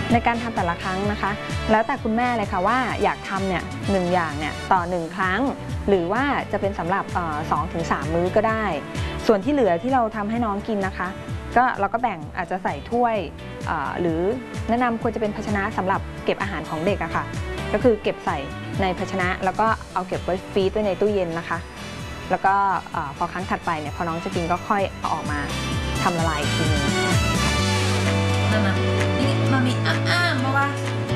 ในการทำแต่ละครั้งนะคะแล้วแต่คุณแม่เลยค่ะว่าอยากทำเนี่ย1 อย่างเนี่ยต่อ1 ครั้งหรือว่าจะเป็นสำหรับ2-3 มื้อก็ได้ส่วนที่เหลือที่เราทำให้น้องกินนะคะก็เราก็แบ่งอาจจะใส่ถ้วยหรือแนะนำควรจะเป็นภาชนะสำหรับเก็บอาหารของเด็กอะค่ะก็คือเก็บใส่ในภาชนะแล้วก็เอาเก็บไว้ฟรีซไว้ในตู้เย็นนะคะแล้วก็พอครั้งถัดไปเนี่ยพอน้องจะกินก็ค่อยเอาออกมาทำละลายอีกทีนึงนั่นนะนี่มามีอ้าเพราะว่า